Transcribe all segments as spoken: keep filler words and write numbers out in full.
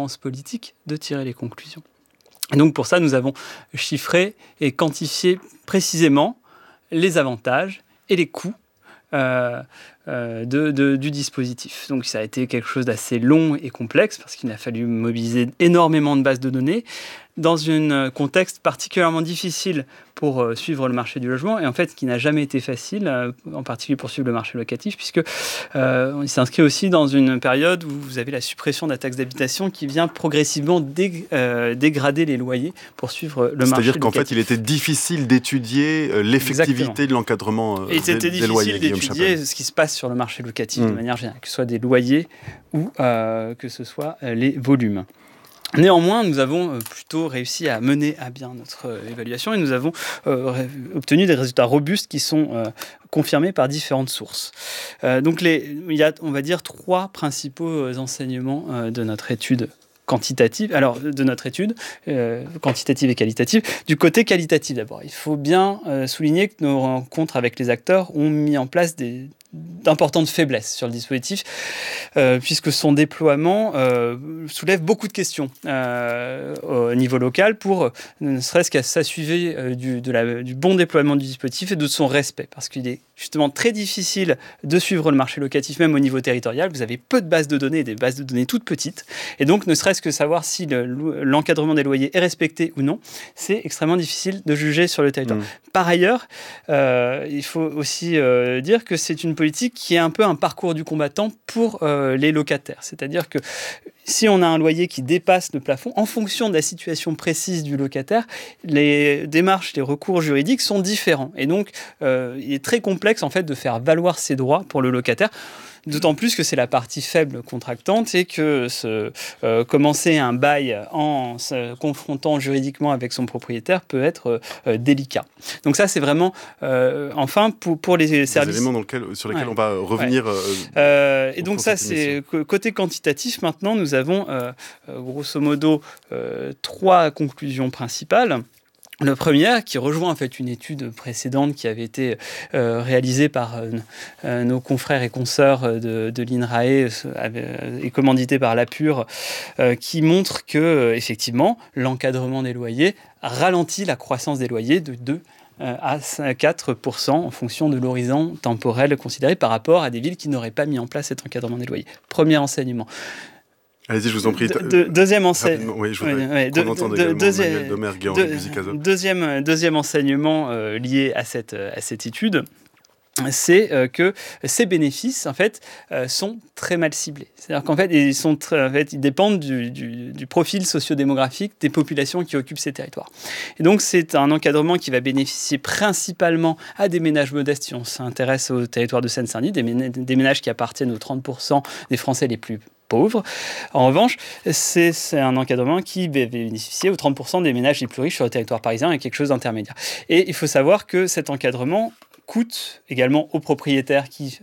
séance politique de tirer les conclusions. Et donc pour ça, nous avons chiffré et quantifié précisément les avantages et les coûts euh, euh, de, de, du dispositif. Donc ça a été quelque chose d'assez long et complexe parce qu'il a fallu mobiliser énormément de bases de données dans un contexte particulièrement difficile pour euh, suivre le marché du logement et en fait qui n'a jamais été facile, euh, en particulier pour suivre le marché locatif, puisque euh, il s'inscrit aussi dans une période où vous avez la suppression de la taxe d'habitation qui vient progressivement dé, euh, dégrader les loyers pour suivre le marché locatif. C'est-à-dire qu'en fait, il était difficile d'étudier euh, l'effectivité Exactement. de l'encadrement euh, et des, c'était des loyers. C'était difficile d'étudier ce qui se passe sur le marché locatif mmh. de manière générale, que ce soit des loyers ou euh, que ce soit euh, les volumes. Néanmoins, nous avons plutôt réussi à mener à bien notre euh, évaluation et nous avons euh, ré- obtenu des résultats robustes qui sont euh, confirmés par différentes sources. Euh, donc, les, il y a, on va dire, trois principaux enseignements euh, de notre étude quantitative, alors de notre étude euh, quantitative et qualitative. Du côté qualitatif d'abord, il faut bien euh, souligner que nos rencontres avec les acteurs ont mis en place des d'importantes faiblesses sur le dispositif, euh, puisque son déploiement euh, soulève beaucoup de questions euh, au niveau local, pour ne serait-ce qu'à s'assurer euh, du, de la, du bon déploiement du dispositif et de son respect, parce qu'il est justement très difficile de suivre le marché locatif, même au niveau territorial. Vous avez peu de bases de données, des bases de données toutes petites, et donc ne serait-ce que savoir si le, l'encadrement des loyers est respecté ou non, c'est extrêmement difficile de juger sur le territoire. Mmh. Par ailleurs, euh, il faut aussi euh, dire que c'est une politique qui est un peu un parcours du combattant pour euh, les locataires. C'est-à-dire que si on a un loyer qui dépasse le plafond, en fonction de la situation précise du locataire, les démarches, les recours juridiques sont différents. Et donc, euh, il est très complexe en fait, de faire valoir ses droits pour le locataire. D'autant plus que c'est la partie faible contractante et que se, euh, commencer un bail en se confrontant juridiquement avec son propriétaire peut être euh, délicat. Donc ça, c'est vraiment, euh, enfin, pour, pour les Des services... éléments dans lequel, sur lesquels ouais. on va revenir. Ouais. Euh, euh, et donc ça, c'est côté quantitatif. Maintenant, nous avons, euh, grosso modo, euh, trois conclusions principales. Le premier, qui rejoint en fait une étude précédente qui avait été euh, réalisée par euh, nos confrères et consoeurs de, de l'INRAE euh, et commanditée par l'APUR, euh, qui montre que euh, effectivement l'encadrement des loyers ralentit la croissance des loyers de deux à quatre pour cent en fonction de l'horizon temporel considéré par rapport à des villes qui n'auraient pas mis en place cet encadrement des loyers. Premier enseignement. Allez-y, je vous en prie. De, de, deuxième enseignement. Oui, je voudrais ouais, qu'on de, entende de, également deuxi- Manuel Domergue et Henri Buzicazo. Deuxième, deuxième enseignement euh, lié à cette, à cette étude, c'est euh, que ces bénéfices, en fait, euh, sont très mal ciblés. C'est-à-dire qu'en fait, ils, sont très, en fait, ils dépendent du, du, du profil sociodémographique des populations qui occupent ces territoires. Et donc, c'est un encadrement qui va bénéficier principalement à des ménages modestes, si on s'intéresse au territoire de Seine-Saint-Denis, des, ménages, des ménages qui appartiennent aux trente pour cent des Français les plus pauvres. En revanche, c'est, c'est un encadrement qui va bénéficier aux trente pour cent des ménages les plus riches sur le territoire parisien et quelque chose d'intermédiaire. Et il faut savoir que cet encadrement coûte également aux propriétaires qui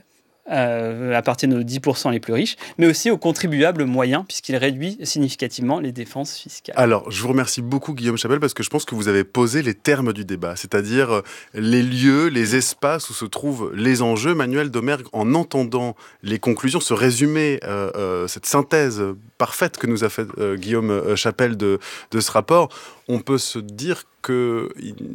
euh, appartiennent aux dix pour cent les plus riches, mais aussi aux contribuables moyens, puisqu'il réduit significativement les dépenses fiscales. Alors, je vous remercie beaucoup, Guillaume Chapelle, parce que je pense que vous avez posé les termes du débat, c'est-à-dire les lieux, les espaces où se trouvent les enjeux. Manuel Domergue, en entendant les conclusions, ce résumé, euh, euh, cette synthèse parfaite que nous a fait euh, Guillaume Chapelle de, de ce rapport, on peut se dire que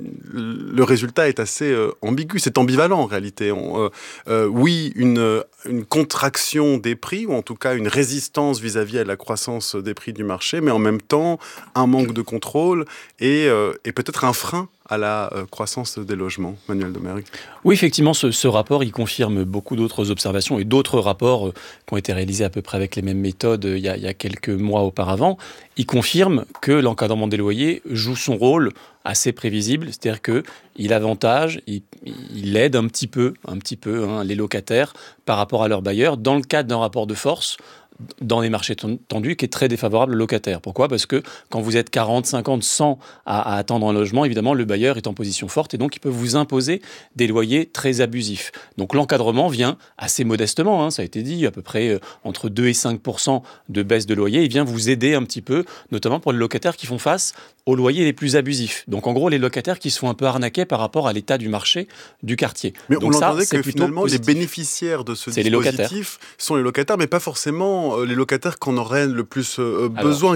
le résultat est assez euh, ambigu, c'est ambivalent en réalité. On, euh, euh, oui, une, une contraction des prix, ou en tout cas une résistance vis-à-vis à la croissance des prix du marché, mais en même temps un manque de contrôle et, euh, et peut-être un frein à la euh, croissance des logements. Manuel Domergue. Oui, effectivement, ce, ce rapport, il confirme beaucoup d'autres observations et d'autres rapports euh, qui ont été réalisés à peu près avec les mêmes méthodes euh, il, y a, il y a quelques mois auparavant. Il confirme que l'encadrement des loyers joue son rôle assez prévisible, c'est-à-dire qu'il avantage, il, il aide un petit peu, un petit peu hein, les locataires par rapport à leurs bailleurs dans le cadre d'un rapport de force dans les marchés tendus qui est très défavorable aux locataires. Pourquoi ? Parce que quand vous êtes quarante, cinquante, cent à, à attendre un logement, évidemment, le bailleur est en position forte et donc il peut vous imposer des loyers très abusifs. Donc l'encadrement vient assez modestement, hein, ça a été dit, à peu près euh, entre deux et cinq pour cent de baisse de loyer. Il vient vous aider un petit peu, notamment pour les locataires qui font face aux loyers les plus abusifs. Donc en gros, les locataires qui se font un peu arnaquer par rapport à l'état du marché du quartier. Mais donc on ça, entendait que finalement, positif. les bénéficiaires de ce c'est dispositif les sont les locataires, mais pas forcément les locataires qu'on aurait le plus euh, besoin.